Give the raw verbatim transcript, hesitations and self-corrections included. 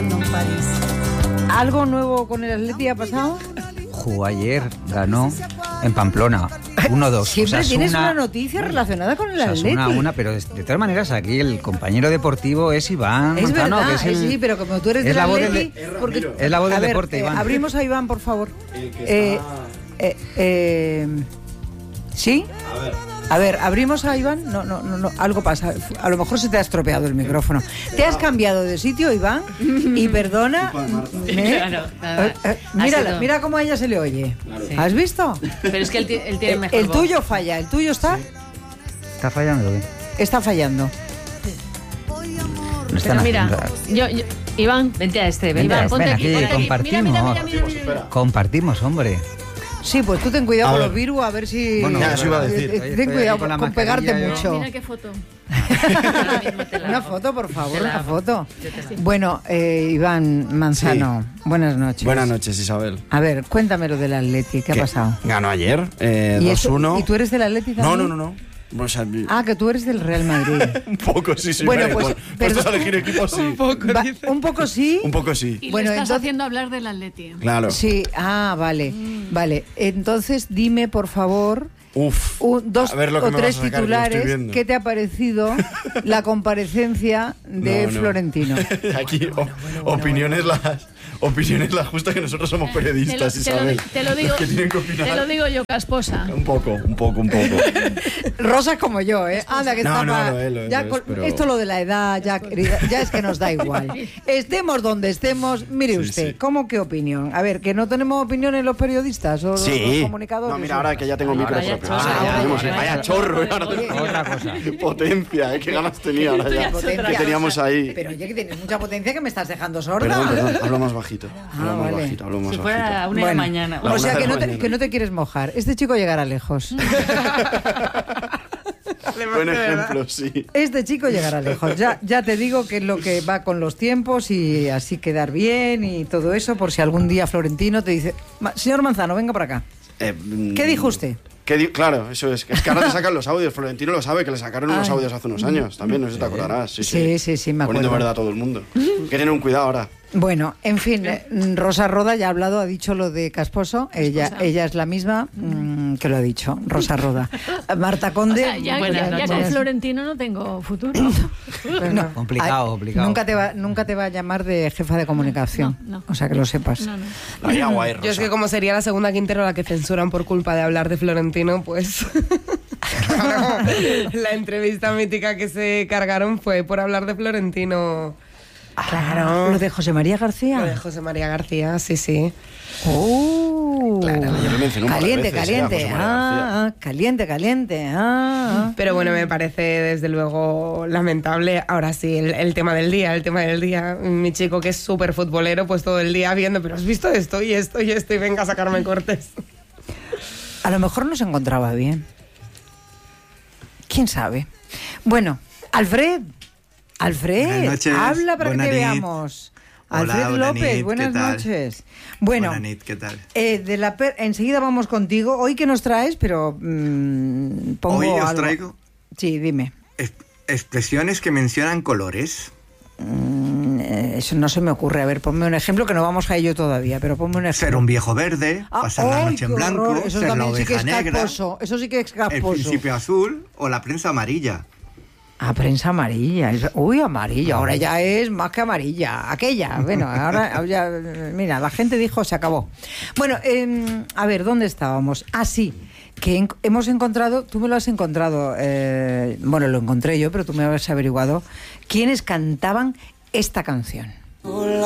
pasando en París? ¿Algo nuevo con el Atleti ha pasado? Jugó ayer, ganó en Pamplona, uno dos. Siempre Osasuna, tienes una noticia relacionada con el Atleti. Una, una, pero de, de todas maneras aquí el compañero deportivo es Iván Es Manzano, verdad, que es el, sí, pero como tú eres del la voz Atleti... del- porque- es la voz del a ver, deporte, eh, Iván. abrimos a Iván, por favor. El que Eh, está... eh, eh, ¿Sí? A ver. A ver, abrimos a Iván. No, no, no, no, algo pasa. A lo mejor se te ha estropeado el micrófono. ¿Te has cambiado de sitio, Iván? Y perdona. ¿eh? Claro, nada. Eh, eh, Ha mírala, sido- mira cómo a ella se le oye. Sí. ¿Has visto? Pero es que él, ti- él tiene Eh, mejor el voz. tuyo falla. ¿El tuyo está? ¿Está fallando? ¿Qué? Está fallando. No están Pero mira, haciendo- yo, yo- Iván, vente a este. Vente, Iván, ven ponte aquí, aquí, ponte aquí. compartimos. Mira, mira, mira, mira, mira. Compartimos, hombre. Sí, pues tú ten cuidado A con ver. los virus, a ver si... Bueno, Ya, eso iba a decir. Eh, Ahí Ten estoy cuidado aquí con la con pegarte mascarilla, yo. mucho. Mira qué foto. Ahora mismo te la Una hago. foto, por favor, Te la una hago. foto. Yo te la hago. Bueno, eh, Iván Manzano, buenas noches. Buenas noches, Isabel. A ver, cuéntame lo del Atleti, ¿qué ha ¿Qué? pasado? Ganó ayer, eh, ¿Y, dos eso- uno. ¿Y tú eres del Atleti también? No, no, no, no. O sea, Ah, que tú eres del Real Madrid. un poco sí, sí. Bueno, vale, pues, por- perdón. puestos a elegir equipos, sí. Un poco, Va- un poco sí. un poco sí. Y Bueno, le estás entonces- haciendo hablar del Atleti. Claro. Sí, ah, vale, vale. Entonces dime, por favor, Uf. un- dos A ver lo que o me tres vas a sacar, que lo estoy titulares. viendo. ¿Qué te ha parecido la comparecencia de No, no. Florentino? Aquí, o- opiniones las... Opiniones las justas, que nosotros somos Te lo, periodistas, te lo di- Isabel. te lo digo, Los que tienen que opinar. te lo digo yo, casposa. Un poco, un poco, un poco. Rosa como yo, ¿eh? Anda, que No, está no, pa- lo es, lo es, ya lo es, con- pero- Esto lo de la edad, ya, querida, ya es que nos da igual. Estemos donde estemos, mire Sí, usted, sí. ¿cómo qué opinión? A ver, ¿que no tenemos opiniones los periodistas o los- los Sí. comunicadores? No, mira, ahora que ya tengo Ahora micro ya propio. chorro, Ah, ya, tenemos- ya, ya, Vaya ya. chorro, Oye, ahora oye, tengo- Otra cosa. Potencia, ¿eh? Qué ganas tenía ahora ya. Potencia. Que teníamos ahí. Pero oye, que tienes mucha potencia que me estás dejando sorda. Perdón, perdón, hablo más bajito. Ah, Hablo más vale. bajito, hablo más Si bajito. fuera a una de la Bueno, mañana. La o sea, una de que la no, te, mañana. que no te quieres mojar. Este chico llegará lejos. Buen ejemplo, sí. Este chico llegará lejos. Ya, ya te digo que es lo que va con los tiempos y así quedar bien y todo eso, por si algún día Florentino te dice, "Ma- señor Manzano, venga para acá. Eh, mm, ¿Qué dijo usted? ¿qué di- claro, eso es. Es que ahora te sacan los audios. Florentino lo sabe, que le sacaron unos Ay. audios hace unos años. También, no sé si te acordarás. Sí, sí, Sí, sí, sí, me Poniendo acuerdo. verdad a todo el mundo. Que tienen un cuidado ahora. Bueno, en fin, eh, Rosa Roda ya ha hablado, ha dicho lo de Casposo. Ella, ella es la misma mm, que lo ha dicho, Rosa Roda. Marta O Conde. sea, ya, Buenas ya- ya noches. con Florentino no tengo futuro. No, Complicado, ay, complicado. Nunca te, va, nunca te va a llamar de jefa de comunicación. No, no. O sea, que lo sepas. No, no. Ahí agua, eh, Yo es Rosa. que como sería la segunda Quintero la que censuran por culpa de hablar de Florentino, pues... Claro, la entrevista mítica que se cargaron fue por hablar de Florentino. Claro. Lo de José María García. Lo de José María García, sí, sí. Oh, Claro. Yo lo mencioné un par de caliente, veces, ya, caliente. José María Ah, García. ah, caliente, caliente. Ah, ah. Pero bueno, me parece desde luego lamentable. Ahora sí, el, el tema del día, el tema del día. Mi chico que es súper futbolero, pues todo el día viendo, pero has visto esto y esto y esto y venga a sacarme cortes. A lo mejor no se encontraba bien. ¿Quién sabe? Bueno, Alfred. Alfred, Buenas noches, habla para buena que te nit. veamos. Hola, Alfred buena López, nit, buenas ¿qué tal? noches. Bueno, Buena nit, ¿qué tal? eh, de la per- enseguida vamos contigo. Hoy que nos traes, pero mm, pongo Hoy os algo. traigo Sí, dime. es- expresiones que mencionan colores. Mm, eh, eso no se me ocurre. A ver, ponme un ejemplo, que no vamos a ello todavía, pero ponme un ejemplo. Ser un viejo verde, Ah, pasar la ¡ay, noche en qué blanco, horror! Eso ser la también sí que oveja es negra, casposo. Eso sí que es el casposo. príncipe azul o la prensa amarilla. Ah, prensa amarilla. Es- Uy, amarilla. Ahora ya es más que amarilla. Aquella. Bueno, ahora ya. Mira, la gente dijo se acabó. Bueno, eh, a ver, ¿dónde estábamos? Ah, sí. Que en- hemos encontrado, tú me lo has encontrado, eh, bueno, lo encontré yo, pero tú me has averiguado, quiénes cantaban esta canción.